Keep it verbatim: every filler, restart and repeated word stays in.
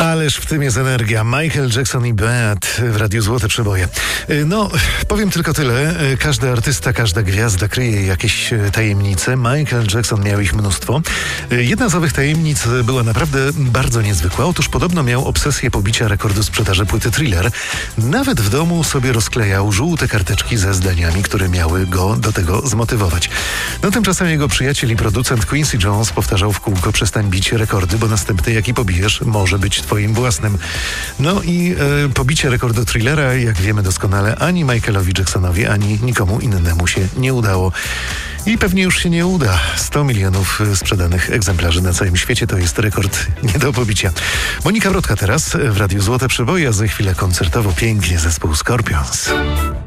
Ależ w tym jest energia. Michael Jackson i Bad w Radiu Złote Przeboje. No, powiem tylko tyle. Każdy artysta, każda gwiazda kryje jakieś tajemnice. Michael Jackson miał ich mnóstwo. Jedna z owych tajemnic była naprawdę bardzo niezwykła. Otóż podobno miał obsesję pobicia rekordu sprzedaży płyty Thriller. Nawet w domu sobie rozklejał żółte karteczki ze zdaniami, które miały go do tego zmotywować. No tymczasem jego przyjaciel i producent Quincy Jones powtarzał w kółko: przestań bić rekordy, bo następny jaki pobijesz może być twoim własnym. No i e, pobicie rekordu Thrillera, jak wiemy doskonale, ani Michaelowi Jacksonowi, ani nikomu innemu się nie udało. I pewnie już się nie uda. sto milionów sprzedanych egzemplarzy na całym świecie to jest rekord nie do pobicia. Monika Brodka teraz w Radiu Złote Przeboje, a za chwilę koncertowo pięknie zespół Scorpions.